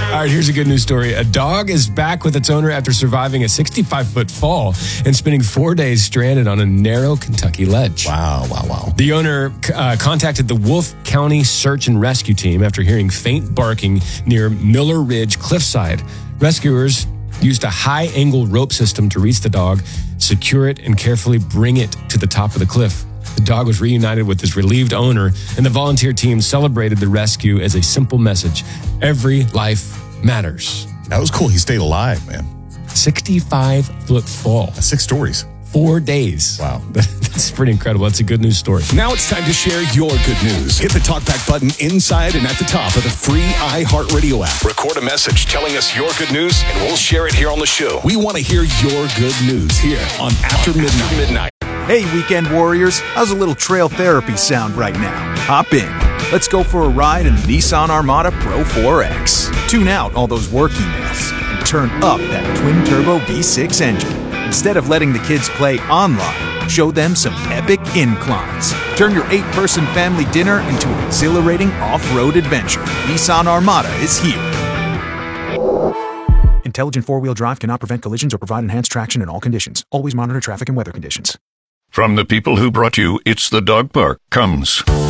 All right, here's a good news story. A dog is back with its owner after surviving a 65-foot fall and spending 4 days stranded on a narrow Kentucky ledge. Wow. The owner contacted the Wolfe County Search and Rescue Team after hearing faint barking near Miller Ridge cliffside. Rescuers used a high-angle rope system to reach the dog, secure it, and carefully bring it to the top of the cliff. The dog was reunited with his relieved owner, and the volunteer team celebrated the rescue as a simple message. Every life matters. That was cool. He stayed alive, man. 65-foot fall. That's 6 stories. 4 days. Wow. That's pretty incredible. That's a good news story. Now it's time to share your good news. Hit the TalkBack button inside and at the top of the free iHeartRadio app. Record a message telling us your good news, and we'll share it here on the show. We want to hear your good news here on After Midnight. Hey, weekend warriors. How's a little trail therapy sound right now? Hop in. Let's go for a ride in the Nissan Armada Pro 4X. Tune out all those work emails and turn up that twin-turbo V6 engine. Instead of letting the kids play online, show them some epic inclines. Turn your 8-person family dinner into an exhilarating off-road adventure. Nissan Armada is here. Intelligent four-wheel drive cannot prevent collisions or provide enhanced traction in all conditions. Always monitor traffic and weather conditions. From the people who brought you It's the Dog Park comes